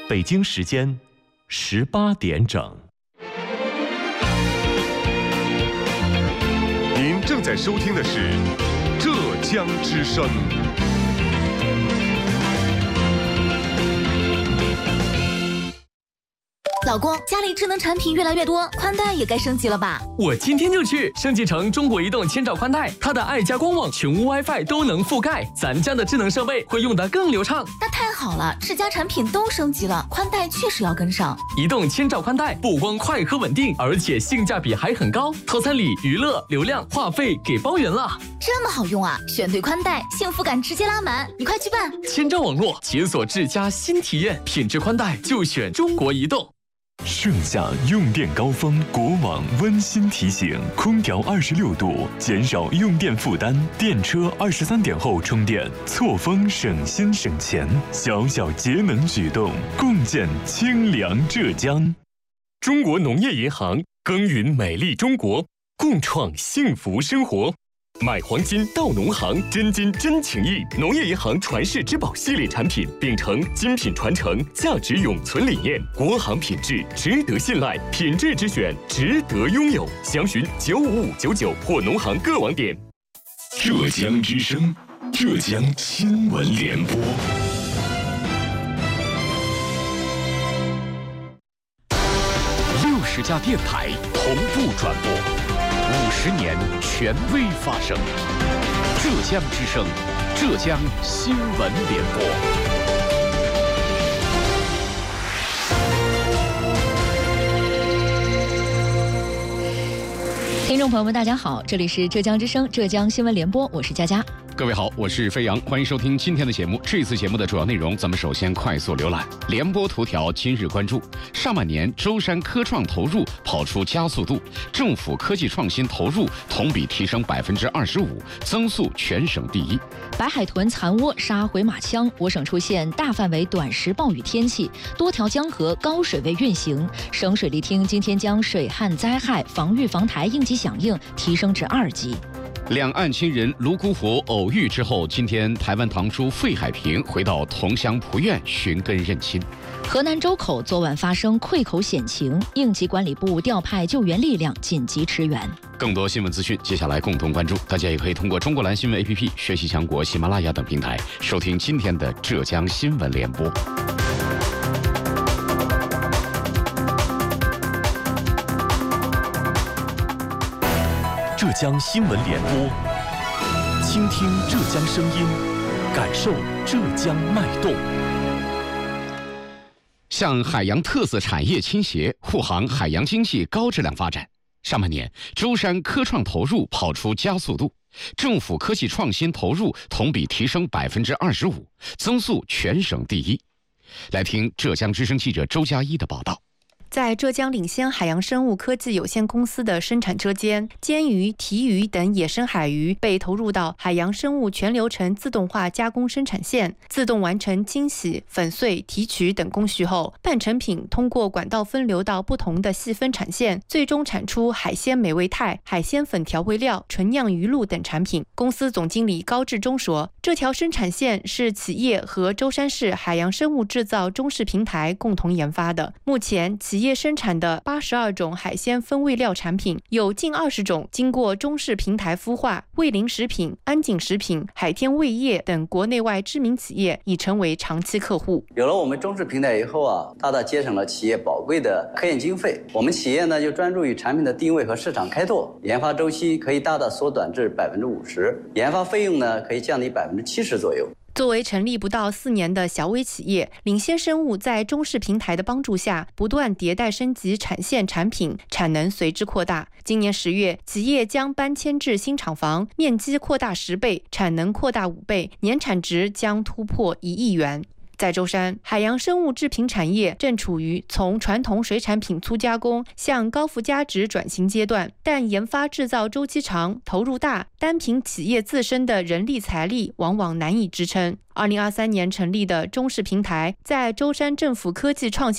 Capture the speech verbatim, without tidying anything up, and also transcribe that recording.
北京时间十八点整。 您正在收听的是浙江之声。 老公，家里智能产品越来越多，宽带也该升级了吧？ 我今天就去升级成中国移动千兆宽带，它的爱家光网、全屋 WiFi 都能覆盖，咱家的智能设备会用得更流畅。 那太好了，智家产品都升级了，宽带确实要跟上。 移动千兆宽带不光快和稳定，而且性价比还很高，套餐里娱乐、流量、话费给包圆了。 这么好用啊！选对宽带，幸福感直接拉满，你快去办！ 千兆网络解锁智家新体验，品质宽带就选中国移动。 盛夏用电高峰，国网温馨提醒：空调二十六度，减少用电负担；电车二十三点后充电，错峰省心省钱。小小节能举动，共建清凉浙江。 中国农业银行耕耘美丽中国，共创幸福生活。买黄金到农行，真金真情意。农业银行传世之宝系列产品，秉承精品传承、价值永存理念，国行品质值得信赖，品质之选值得拥有。详询九五五九九或农行各网点。 浙江之声，浙江新闻联播。 六十家电台同步转播。五十年权威发声，浙江之声，浙江新闻联播。 听众朋友们，大家好，这里是浙江之声，浙江新闻联播，我是佳佳。 各位好，我是飞扬，欢迎收听今天的节目。这次节目的主要内容，咱们首先快速浏览联播头条。今日关注：上半年舟山科创投入跑出加速度，政府科技创新投入同比提升百分之二十五，增速全省第一。 白海豚残窝杀回马枪，我省出现大范围短时暴雨天气，多条江河高水位运行。省水利厅今天将水旱灾害防御防台应急响应提升至二级。 两岸亲人泸沽湖偶遇之后，今天台湾堂叔费海平回到同乡蒲院寻根认亲。 河南周口昨晚发生溃口险情，应急管理部调派救援力量紧急驰援。 更多新闻资讯，接下来共同关注。大家也可以通过中国蓝新闻 A P P、学习强国、喜马拉雅等平台收听今天的浙江新闻联播。 浙江新闻联播，倾听浙江声音，感受浙江脉动。 向海洋特色产业倾斜，护航海洋经济高质量发展。上半年，舟山科创投入跑出加速度，政府科技创新投入同比提升百分之二十五，增速全省第一。来听浙江之声记者周佳一的报道。 在浙江领先海洋生物科技有限公司的生产车间，煎鱼、提鱼等野生海鱼被投入到海洋生物全流程自动化加工生产线，自动完成清洗、粉碎、提取等工序后，半成品通过管道分流到不同的细分产线，最终产出海鲜美味肽、海鲜粉调味料、纯酿鱼露等产品。公司总经理高志忠说，这条生产线是企业和舟山市海洋生物制造中式平台共同研发的。目前，企业生产的八十二种海鲜风味料产品，有近二十种经过中式平台孵化，味林食品、安井食品、海天味业等国内外知名企业已成为长期客户。 有了我们中式平台以后啊，大大节省了企业宝贵的科研经费。我们企业呢就专注于产品的定位和市场开拓，研发周期可以大大缩短至百分之五十，研发费用呢可以降低百分之七十左右。 作为成立不到四年的小微企业，领先生物在中式平台的帮助下，不断迭代升级产线产品，产能随之扩大。今年十月，企业将搬迁至新厂房，面积扩大十倍，产能扩大五倍，年产值将突破一亿元。在舟山，海洋生物制品产业正处于从传统水产品粗加工向高附加值转型阶段，但研发制造周期长、投入大，单凭企业自身的人力财力往往难以支撑。二零二三年成立的中式平台，在舟山政府科技创新